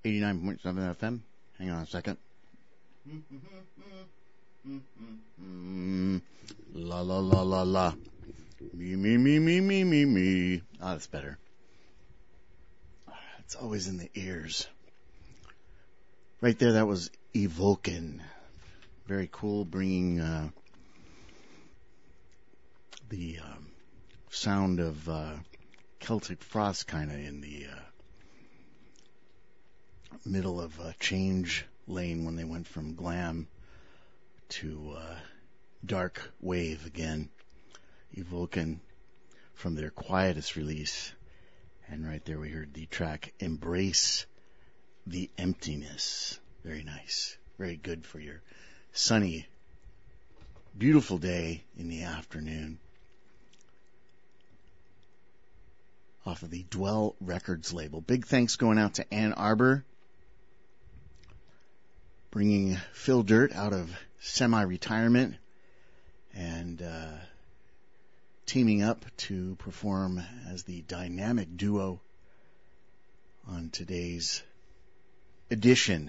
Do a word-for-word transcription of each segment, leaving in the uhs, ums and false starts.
eighty-nine point seven F M. Hang on a second. La la la la la. Me, me, me, me, me, me, me. Ah, that's better. It's always in the ears. Right there, that was Evoken. Very cool, bringing uh, the um, sound of uh, Celtic Frost kind of in the uh, middle of uh, Change Lane when they went from glam to uh, dark wave again. Evoken from their quietest release. And right there we heard the track Embrace the Emptiness. Very nice. Very good for your sunny, beautiful day in the afternoon. Off of the Dwell Records label. Big thanks going out to Ann Arbor, bringing Phil Dirt out of semi-retirement and uh, teaming up to perform as the dynamic duo on today's edition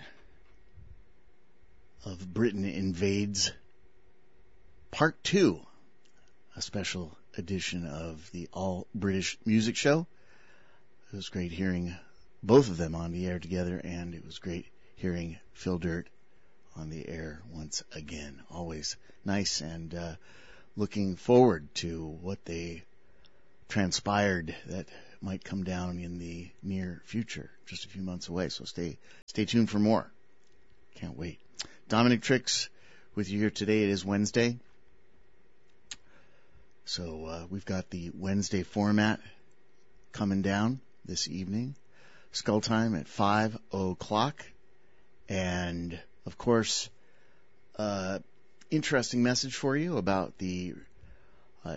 of Britain Invades Part two, a special edition of the All British Music Show. It was great hearing both of them on the air together, and it was great hearing Phil Dirt on the air once again. Always nice, and uh, looking forward to what they transpired that might come down in the near future, just a few months away. So stay stay tuned for more. Can't wait. Dominic Tricks with you here today. It is Wednesday. So uh, we've got the Wednesday format coming down this evening. Skull Time at five o'clock. And, of course, uh, interesting message for you about the uh,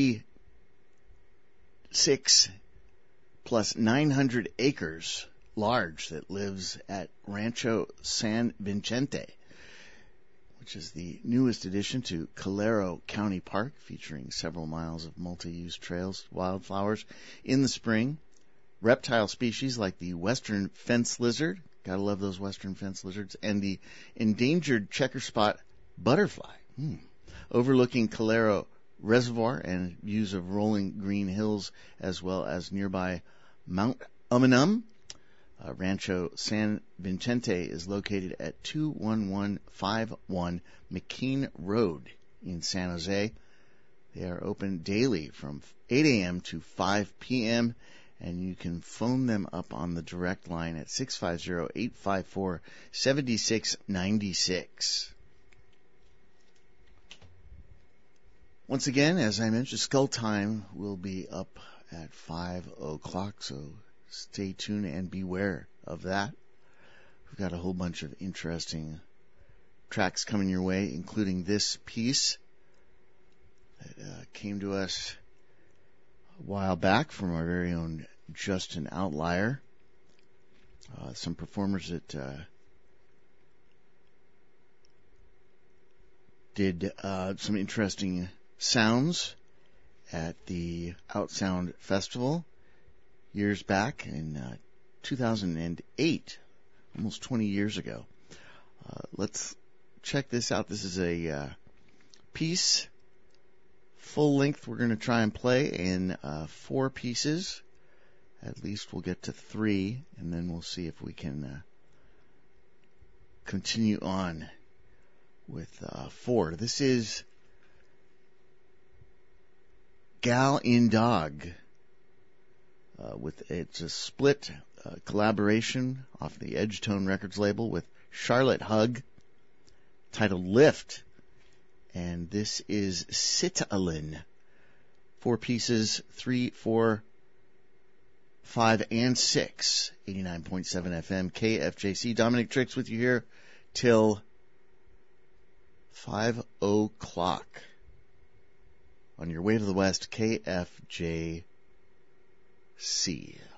ninety-six plus nine hundred acres large that lives at Rancho San Vicente, which is the newest addition to Calero County Park, featuring several miles of multi-use trails, wildflowers in the spring, reptile species like the western fence lizard, gotta love those western fence lizards, and the endangered checker spot butterfly, hmm. overlooking Calero Reservoir and views of rolling green hills as well as nearby Mount Umunum. Uh, Rancho San Vicente is located at two one one five one McKean Road in San Jose. They are open daily from eight a.m. to five p.m., and you can phone them up on the direct line at six five zero, eight five four, seven six nine six. Once again, as I mentioned, Skull Time will be up at five o'clock, so stay tuned and beware of that. We've got a whole bunch of interesting tracks coming your way, including this piece that uh, came to us a while back from our very own Justin Outlier. Uh, some performers that uh, did uh, some interesting sounds at the Outsound Festival years back in uh, two thousand eight, almost twenty years ago. Uh, let's check this out. This is a uh, piece, full length. We're going to try and play in uh, four pieces. At least we'll get to three, and then we'll see if we can uh, continue on with uh, four. This is Gal in Dog. Uh, with it's a split uh, collaboration off the Edge Tone Records label with Charlotte Hug, titled Lift, and this is Sitalin. Four pieces, three, four, five, and six. eighty-nine point seven F M, K F J C. Dominic Tricks with you here till five o'clock on your way to the west, K F J C.